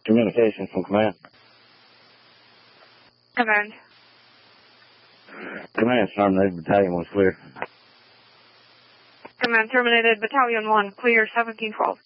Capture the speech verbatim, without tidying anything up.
Communication from command. Command. Command, terminated battalion was clear. Command terminated battalion one, clear seventeen twelve.